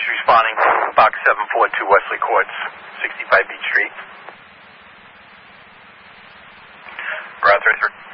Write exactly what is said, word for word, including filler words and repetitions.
Tracer responding, box seven four two Wesley Courts, sixty-five Beach Street. Ground Tracer.